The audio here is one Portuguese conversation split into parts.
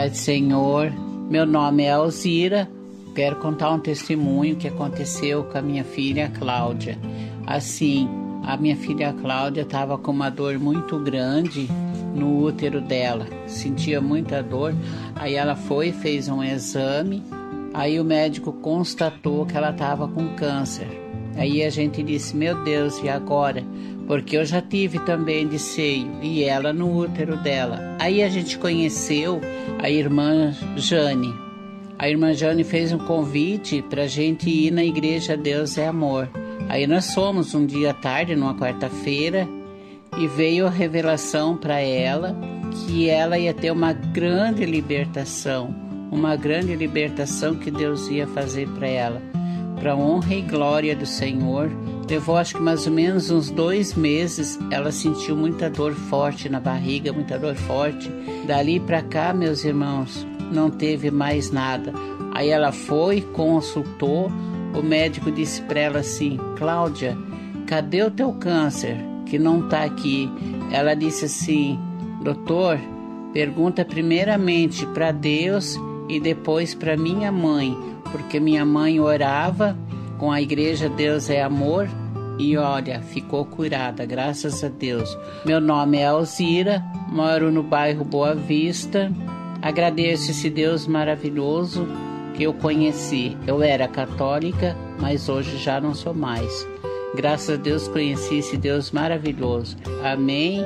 Paz do Senhor, meu nome é Alzira. Quero contar um testemunho que aconteceu com a minha filha Cláudia. Assim, a minha filha Cláudia estava com uma dor muito grande no útero dela, sentia muita dor. Aí ela fez um exame, aí o médico constatou que ela estava com câncer. Aí a gente disse, meu Deus, e agora? Porque eu já tive também de seio e ela no útero dela. Aí a gente conheceu a irmã Jane. A irmã Jane fez um convite para a gente ir na igreja Deus é Amor. Aí nós fomos um dia à tarde, numa quarta-feira, e veio a revelação para ela que ela ia ter uma grande libertação que Deus ia fazer para ela. Para honra e glória do Senhor, levou acho que mais ou menos uns 2 meses, ela sentiu muita dor forte na barriga, muita dor forte. Dali para cá, meus irmãos, não teve mais nada. Aí ela foi, consultou, o médico disse para ela assim, Cláudia, cadê o teu câncer, que não está aqui? Ela disse assim, doutor, pergunta primeiramente para Deus e depois para minha mãe, porque minha mãe orava com a igreja Deus é Amor e olha, ficou curada, graças a Deus. Meu nome é Alzira, moro no bairro Boa Vista. Agradeço esse Deus maravilhoso que eu conheci. Eu era católica, mas hoje já não sou mais. Graças a Deus conheci esse Deus maravilhoso. Amém.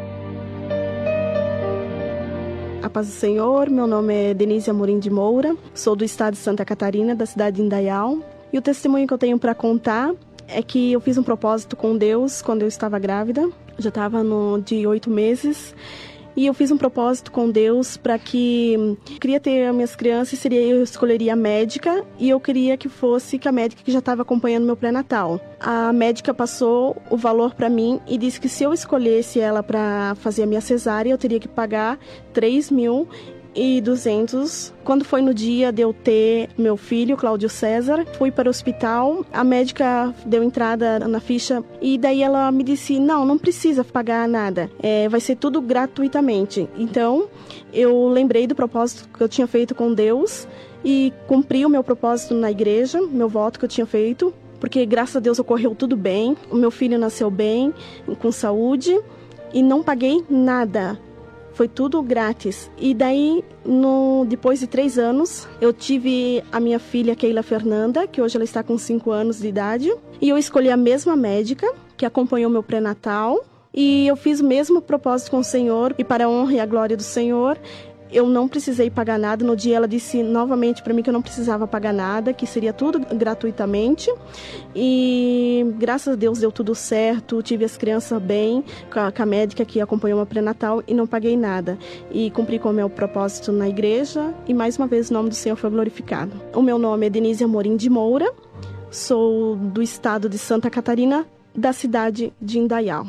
A paz do Senhor, meu nome é Denise Amorim de Moura, sou do estado de Santa Catarina, da cidade de Indaial. E o testemunho que eu tenho para contar é que eu fiz um propósito com Deus quando eu estava grávida, já estava de 8 meses. E eu fiz um propósito com Deus para que eu queria ter as minhas crianças, eu escolheria a médica e eu queria que fosse a médica que já estava acompanhando meu pré-natal. A médica passou o valor para mim e disse que se eu escolhesse ela para fazer a minha cesárea, eu teria que pagar 3.200. Quando foi no dia de eu ter meu filho, Cláudio César, fui para o hospital, a médica deu entrada na ficha e daí ela me disse, não precisa pagar nada, vai ser tudo gratuitamente. Então, eu lembrei do propósito que eu tinha feito com Deus e cumpri o meu propósito na igreja, meu voto que eu tinha feito, porque graças a Deus ocorreu tudo bem, o meu filho nasceu bem, com saúde e não paguei nada. Foi tudo grátis. E daí, depois de 3 anos, eu tive a minha filha Keila Fernanda, que hoje ela está com 5 anos de idade. E eu escolhi a mesma médica que acompanhou meu pré-natal. E eu fiz o mesmo propósito com o Senhor. E para a honra e a glória do Senhor, eu não precisei pagar nada. No dia ela disse novamente para mim que eu não precisava pagar nada, que seria tudo gratuitamente. E graças a Deus deu tudo certo, tive as crianças bem, com a médica que acompanhou meu pré-natal e não paguei nada. E cumpri com o meu propósito na igreja e mais uma vez o nome do Senhor foi glorificado. O meu nome é Denise Amorim de Moura, sou do estado de Santa Catarina, da cidade de Indaial.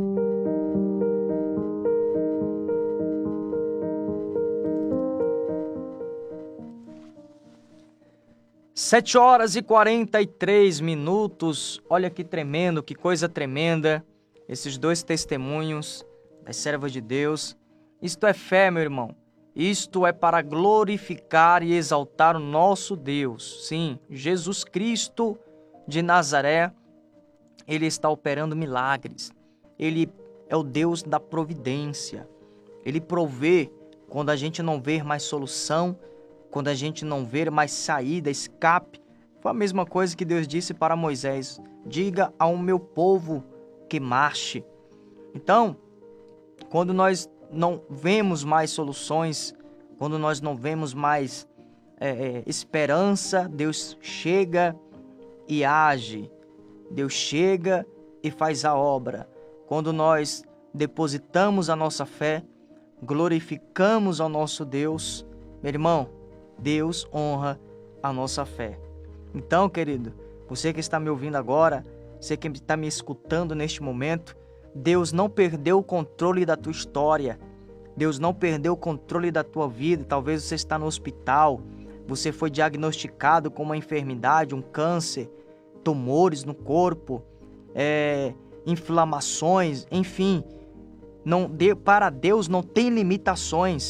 7h43. Olha que tremendo, que coisa tremenda. Esses 2 testemunhos das servas de Deus. Isto é fé, meu irmão. Isto é para glorificar e exaltar o nosso Deus. Sim, Jesus Cristo de Nazaré, Ele está operando milagres. Ele é o Deus da providência. Ele provê quando a gente não vê mais solução, quando a gente não vê mais saída, escape. Foi a mesma coisa que Deus disse para Moisés, diga ao meu povo que marche. Então, quando nós não vemos mais soluções, quando nós não vemos mais esperança, Deus chega e age. Deus chega e faz a obra. Quando nós depositamos a nossa fé, glorificamos ao nosso Deus, meu irmão, Deus honra a nossa fé. Então, querido, você que está me ouvindo agora, você que está me escutando neste momento, Deus não perdeu o controle da tua história. Deus não perdeu o controle da tua vida. Talvez você está no hospital, você foi diagnosticado com uma enfermidade, um câncer, tumores no corpo, inflamações, enfim. Para Deus não tem limitações.